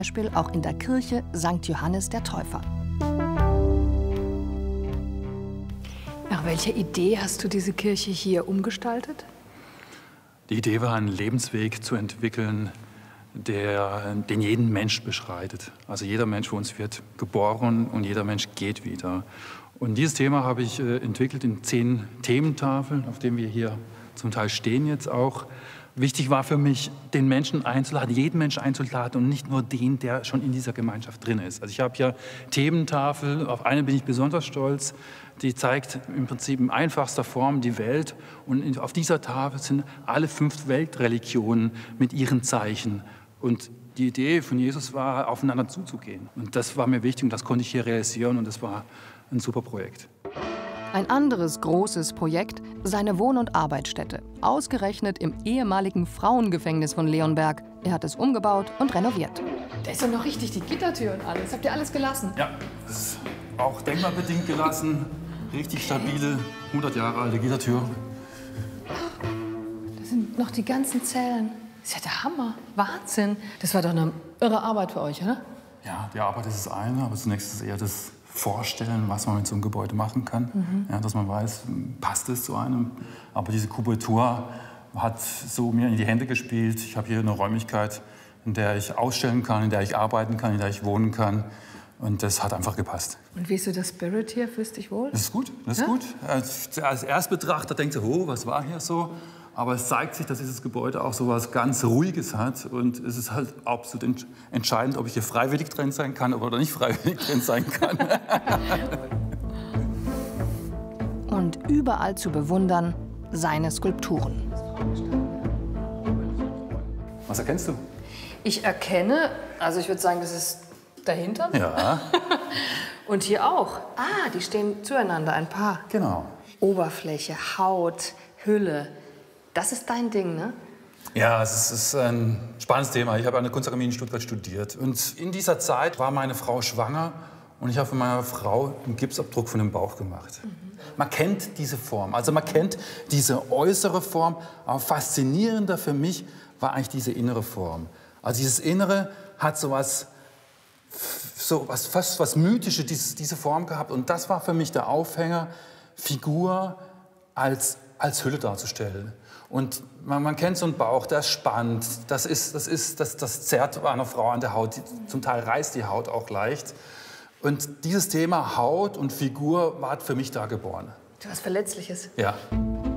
Beispiel auch in der Kirche St. Johannes der Täufer. Nach welcher Idee hast du diese Kirche hier umgestaltet? Die Idee war, einen Lebensweg zu entwickeln, den jeden Mensch beschreitet. Also jeder Mensch für uns wird geboren und jeder Mensch geht wieder. Und dieses Thema habe ich entwickelt in 10 Thementafeln, auf denen wir hier zum Teil stehen jetzt auch. Wichtig war für mich, den Menschen einzuladen, jeden Menschen einzuladen und nicht nur den, der schon in dieser Gemeinschaft drin ist. Also ich habe hier Thementafel, auf eine bin ich besonders stolz, die zeigt im Prinzip in einfachster Form die Welt. Und auf dieser Tafel sind alle 5 Weltreligionen mit ihren Zeichen. Und die Idee von Jesus war, aufeinander zuzugehen. Und das war mir wichtig und das konnte ich hier realisieren und das war ein super Projekt. Ein anderes großes Projekt, seine Wohn- und Arbeitsstätte. Ausgerechnet im ehemaligen Frauengefängnis von Leonberg. Er hat es umgebaut und renoviert. Da ist doch noch richtig die Gittertür und alles. Habt ihr alles gelassen? Ja, das ist auch denkmalbedingt gelassen. Richtig stabile, 100 Jahre alte Gittertür. Da sind noch die ganzen Zellen. Das ist ja der Hammer. Wahnsinn. Das war doch eine irre Arbeit für euch, oder? Ja, die Arbeit ist das eine, aber zunächst ist eher das Vorstellen, was man mit so einem Gebäude machen kann. Ja, dass man weiß, passt es zu einem. Aber diese Kubatur hat so mir in die Hände gespielt. Ich habe hier eine Räumlichkeit, in der ich ausstellen kann, in der ich arbeiten kann, in der ich wohnen kann. Und das hat einfach gepasst. Und wie ist so der Spirit hier? Fühlst du dich wohl? Das ist gut, das ist gut. Als Erstbetrachter denkt man, oh, was war hier so? Aber es zeigt sich, dass dieses Gebäude auch so was ganz Ruhiges hat. Und es ist halt absolut entscheidend, ob ich hier freiwillig drin sein kann oder nicht freiwillig drin sein kann. Und überall zu bewundern, seine Skulpturen. Was erkennst du? Ich erkenne, also ich würde sagen, das ist dahinter. Ja. Und hier auch. Ah, die stehen zueinander, ein Paar. Genau. Oberfläche, Haut, Hülle. Das ist dein Ding, ne? Ja, es ist ein spannendes Thema. Ich habe an der Kunstakademie in Stuttgart studiert. Und in dieser Zeit war meine Frau schwanger und ich habe von meiner Frau einen Gipsabdruck von dem Bauch gemacht. Man kennt diese Form, also man kennt diese äußere Form, aber faszinierender für mich war eigentlich diese innere Form. Also dieses Innere hat fast was Mythisches, diese Form gehabt. Und das war für mich der Aufhänger, Figur als Hülle darzustellen. Und man kennt so einen Bauch, der ist spannend, das zerrt einer Frau an der Haut, zum Teil reißt die Haut auch leicht. Und dieses Thema Haut und Figur war für mich da geboren. Du hast Verletzliches. Ja.